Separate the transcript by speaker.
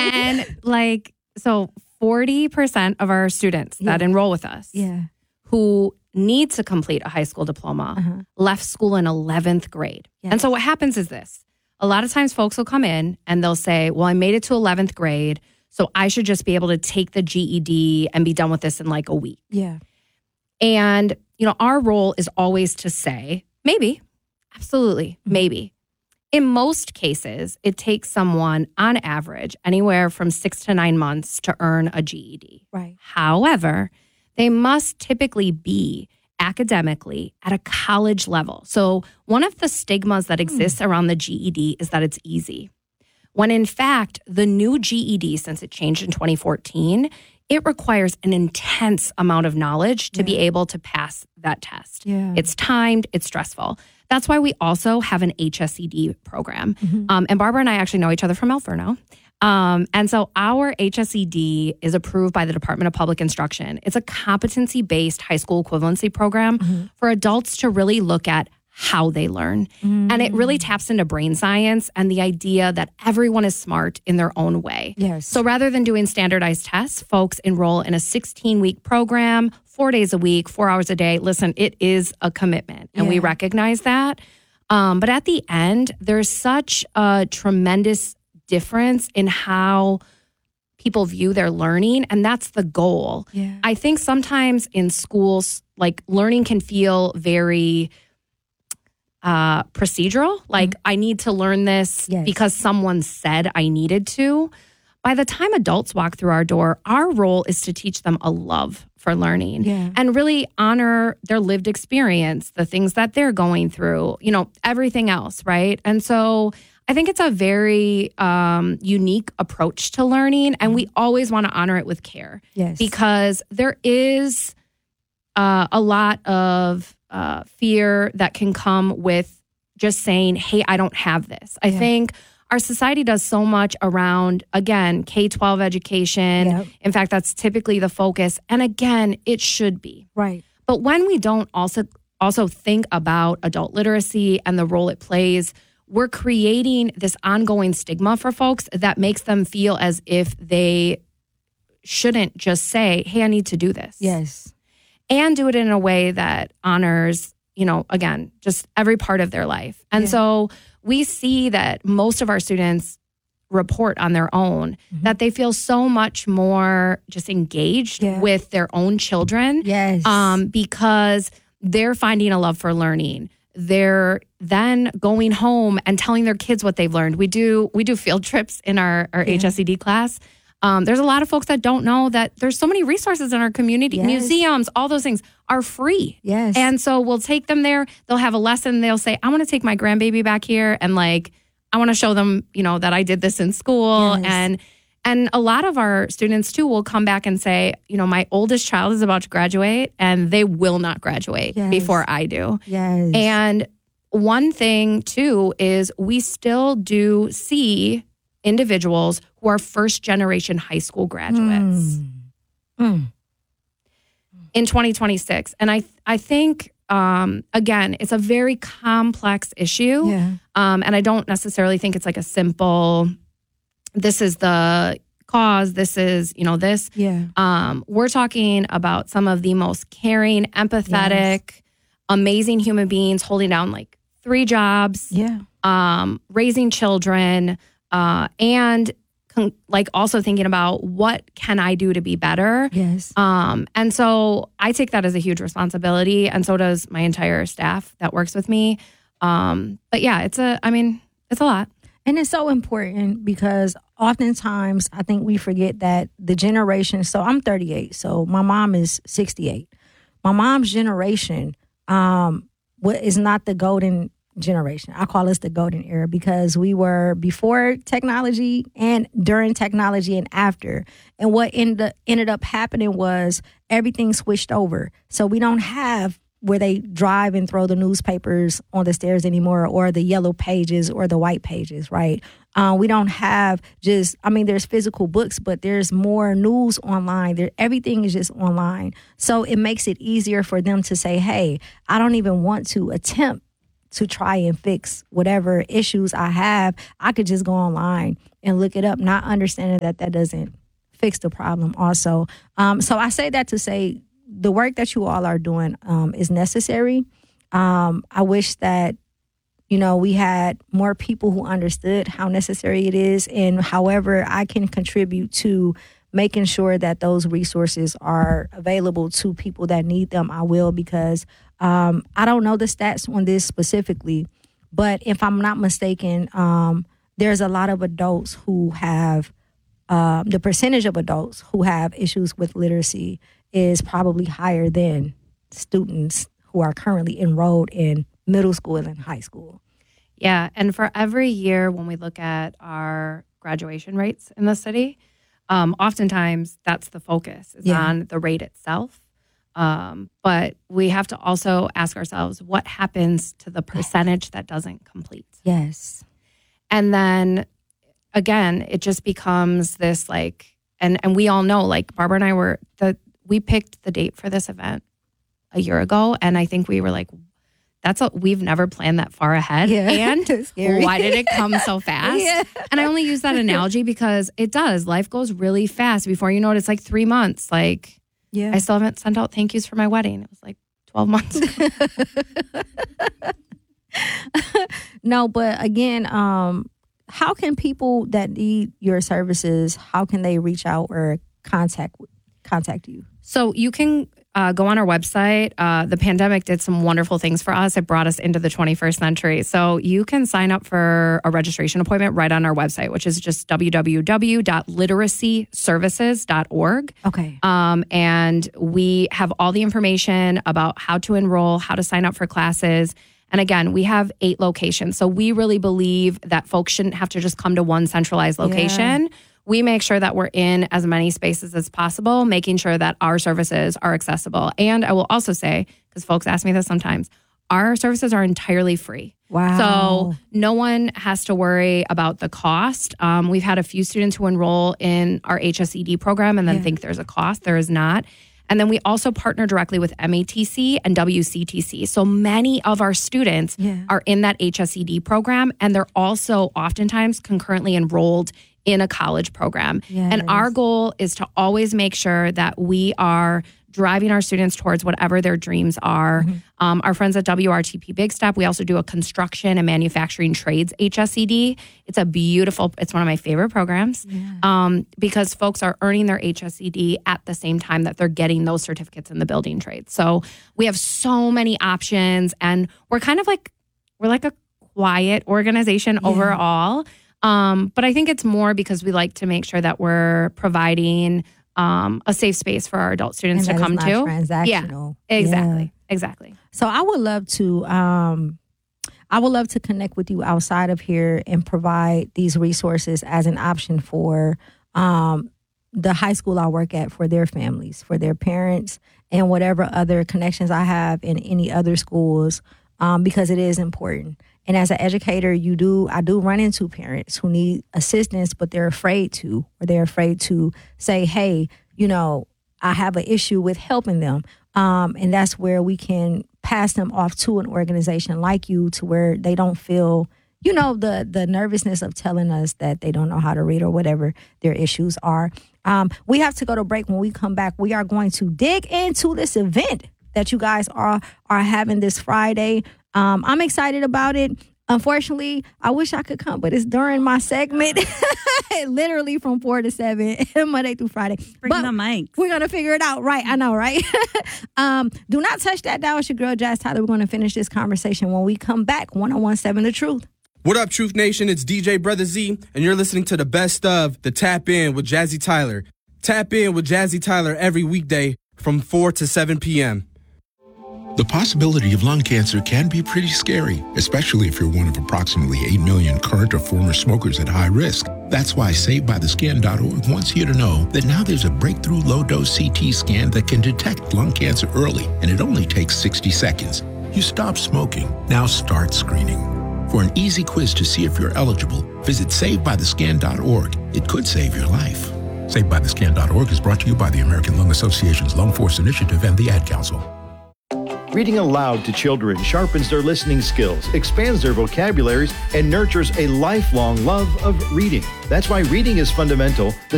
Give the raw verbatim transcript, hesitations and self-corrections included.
Speaker 1: And like, so forty percent of our students yeah. that enroll with us
Speaker 2: yeah.
Speaker 1: who need to complete a high school diploma uh-huh. left school in eleventh grade. Yes. And so what happens is this. A lot of times folks will come in and they'll say, well, I made it to eleventh grade, so I should just be able to take the G E D and be done with this in like a week.
Speaker 2: Yeah.
Speaker 1: And, you know, our role is always to say, maybe, absolutely, mm-hmm. maybe. In most cases, it takes someone, on average, anywhere from six to nine months to earn a G E D.
Speaker 2: Right.
Speaker 1: However, they must typically be academically at a college level. So one of the stigmas that exists mm. around the G E D is that it's easy. When in fact, the new G E D, since it changed in twenty fourteen, it requires an intense amount of knowledge to yeah. be able to pass that test.
Speaker 2: Yeah.
Speaker 1: It's timed, it's stressful. That's why we also have an H S E D program.
Speaker 2: Mm-hmm.
Speaker 1: Um, and Barbara and I actually know each other from Alferno. Um, and so our H S E D is approved by the Department of Public Instruction. It's a competency-based high school equivalency program mm-hmm. for adults to really look at how they learn. Mm. And it really taps into brain science and the idea that everyone is smart in their own way.
Speaker 2: Yes.
Speaker 1: So rather than doing standardized tests, folks enroll in a sixteen-week program, four days a week, four hours a day. Listen, it is a commitment, and yeah. we recognize that. Um, but at the end, there's such a tremendous difference in how people view their learning, and that's the goal.
Speaker 2: Yeah.
Speaker 1: I think sometimes in schools, like learning can feel very uh, procedural. Like mm-hmm. I need to learn this
Speaker 2: yes.
Speaker 1: because someone said I needed to. By the time adults walk through our door, our role is to teach them a love for learning
Speaker 2: yeah.
Speaker 1: and really honor their lived experience, the things that they're going through, you know, everything else, right? And so I think it's a very um, unique approach to learning, and we always want to honor it with care.
Speaker 2: Yes.
Speaker 1: Because there is uh, a lot of uh, fear that can come with just saying, hey, I don't have this. I
Speaker 2: yeah.
Speaker 1: think our society does so much around, again, K twelve education.
Speaker 2: Yep.
Speaker 1: In fact, that's typically the focus. And again, it should be.
Speaker 2: Right.
Speaker 1: But when we don't also also think about adult literacy and the role it plays, we're creating this ongoing stigma for folks that makes them feel as if they shouldn't just say, hey, I need to do this.
Speaker 2: Yes.
Speaker 1: And do it in a way that honors, you know, again, just every part of their life. And
Speaker 2: yeah.
Speaker 1: so we see that most of our students report on their own mm-hmm. that they feel so much more just engaged
Speaker 2: yeah.
Speaker 1: with their own children.
Speaker 2: Yes.
Speaker 1: Um, because they're finding a love for learning. They're then going home and telling their kids what they've learned. We do we do field trips in our, our yeah. H S E D class. Um, there's a lot of folks that don't know that there's so many resources in our community.
Speaker 2: Yes.
Speaker 1: Museums, all those things are free.
Speaker 2: Yes.
Speaker 1: And so we'll take them there. They'll have a lesson. They'll say, I want to take my grandbaby back here. And like, I want to show them, you know, that I did this in school.
Speaker 2: Yes.
Speaker 1: And and a lot of our students, too, will come back and say, you know, my oldest child is about to graduate and they will not graduate
Speaker 2: yes.
Speaker 1: before I do.
Speaker 2: Yes.
Speaker 1: And one thing, too, is we still do see individuals who are first generation high school graduates
Speaker 2: mm. Mm.
Speaker 1: in twenty twenty-six. And I I think, um, again, it's a very complex issue.
Speaker 2: Yeah.
Speaker 1: Um, and I don't necessarily think it's like a simple, this is the cause, this is, you know, this.
Speaker 2: Yeah.
Speaker 1: Um, we're talking about some of the most caring, empathetic, yes. amazing human beings holding down like three jobs,
Speaker 2: yeah.
Speaker 1: um, raising children, uh, and con- like also thinking about what can I do to be better.
Speaker 2: Yes.
Speaker 1: Um, and so I take that as a huge responsibility, and so does my entire staff that works with me. Um, but yeah, it's a, I mean, it's a lot.
Speaker 2: And it's so important because oftentimes I think we forget that the generation, so I'm thirty-eight, so my mom is sixty-eight. My mom's generation um, is not the golden generation. I call us the golden era because we were before technology and during technology and after. And what ended, ended up happening was everything switched over. So we don't have where they drive and throw the newspapers on the stairs anymore, or the yellow pages or the white pages, right? Uh, we don't have just, I mean, there's physical books, but there's more news online. There, everything is just online. So it makes it easier for them to say, hey, I don't even want to attempt to try and fix whatever issues I have. I could just go online and look it up, not understanding that that doesn't fix the problem also. Um, so I say that to say the work that you all are doing um, is necessary. Um, I wish that, you know, we had more people who understood how necessary it is, and however I can contribute to making sure that those resources are available to people that need them, I will, because um, I don't know the stats on this specifically, but if I'm not mistaken, um, there's a lot of adults who have, uh, the percentage of adults who have issues with literacy is probably higher than students who are currently enrolled in middle school and high school.
Speaker 1: Yeah, and for every year when we look at our graduation rates in the city, um, oftentimes that's the focus is
Speaker 2: Yeah.
Speaker 1: on the rate itself. Um, but we have to also ask ourselves, what happens to the percentage that doesn't complete?
Speaker 2: Yes.
Speaker 1: And then again, it just becomes this like, and, and we all know, like Barbara and I were, the we picked the date for this event a year ago. And I think we were like, that's a, we've never planned that far ahead.
Speaker 2: Yeah.
Speaker 1: And
Speaker 2: Scary.
Speaker 1: why did it come so fast?
Speaker 2: Yeah.
Speaker 1: And I only use that analogy because it does. Life goes really fast. Before you know it, it's like three months. Like
Speaker 2: Yeah.
Speaker 1: I still haven't sent out thank yous for my wedding. It was like twelve months ago.
Speaker 2: No, but again, um, how can people that need your services, how can they reach out or contact contact you?
Speaker 1: So you can uh, go on our website. Uh, the pandemic did some wonderful things for us. It brought us into the twenty-first century. So you can sign up for a registration appointment right on our website, which is just w w w dot literacy services dot org.
Speaker 2: Okay.
Speaker 1: Um, and we have all the information about how to enroll, how to sign up for classes. And again, we have eight locations. So we really believe that folks shouldn't have to just come to one centralized location. Yeah. We make sure that we're in as many spaces as possible, making sure that our services are accessible. And I will also say, because folks ask me this sometimes, our services are entirely free.
Speaker 2: Wow.
Speaker 1: So no one has to worry about the cost. Um, we've had a few students who enroll in our H S E D program and then
Speaker 2: Yeah.
Speaker 1: think there's a cost. There is not. And then we also partner directly with M A T C and W C T C. So many of our students
Speaker 2: Yeah.
Speaker 1: are in that H S E D program, and they're also oftentimes concurrently enrolled in a college program.
Speaker 2: Yes.
Speaker 1: And our goal is to always make sure that we are driving our students towards whatever their dreams are.
Speaker 2: Mm-hmm.
Speaker 1: Um, our friends at W R T P Big Step, we also do a construction and manufacturing trades H S E D. It's a beautiful, it's one of my favorite programs
Speaker 2: Yeah.
Speaker 1: um, because folks are earning their H S E D at the same time that they're getting those certificates in the building trades. So we have so many options, and we're kind of like, we're like a quiet organization
Speaker 2: Yeah.
Speaker 1: overall. Um, but I think it's more because we like to make sure that we're providing um, a safe space for our adult students
Speaker 2: And
Speaker 1: to
Speaker 2: that
Speaker 1: come
Speaker 2: is
Speaker 1: to.
Speaker 2: not transactional.
Speaker 1: Yeah, exactly,
Speaker 2: Yeah.
Speaker 1: exactly.
Speaker 2: So I would love to, um, I would love to connect with you outside of here and provide these resources as an option for um, the high school I work at, for their families, for their parents, and whatever other connections I have in any other schools, um, because it is important. And as an educator, you do, I do run into parents who need assistance, but they're afraid to, or they're afraid to say, hey, you know, I have an issue with helping them. Um, and that's where we can pass them off to an organization like you, to where they don't feel, you know, the the nervousness of telling us that they don't know how to read or whatever their issues are. Um, we have to go to break. When we come back, we are going to dig into this event that you guys are are having this Friday. Um, I'm excited about it. Unfortunately, I wish I could come, but it's during my segment, literally from four to seven, Monday through Friday.
Speaker 3: Bring
Speaker 2: But
Speaker 3: the mics.
Speaker 2: we're going to figure it out. Right. I know, right? um, do not touch that dial. It's your girl, Jazz Tyler. We're going to finish this conversation when we come back. one oh one point seven The Truth.
Speaker 4: What up, Truth Nation? It's D J Brother Z, and you're listening to the best of the Tap In with Jazzy Tyler. Tap in with Jazzy Tyler every weekday from four to seven p.m.
Speaker 5: The possibility of lung cancer can be pretty scary, especially if you're one of approximately eight million current or former smokers at high risk. That's why Saved By The Skin dot org wants you to know that now there's a breakthrough low-dose C T scan that can detect lung cancer early, and it only takes sixty seconds. You stop smoking, now start screening. For an easy quiz to see if you're eligible, visit Saved By The Skin dot org. It could save your life. Saved By The Skin dot org is brought to you by the American Lung Association's Lung Force Initiative and the Ad Council.
Speaker 3: Reading aloud to children sharpens their listening skills, expands their vocabularies, and nurtures a lifelong love of reading. That's why reading is fundamental. The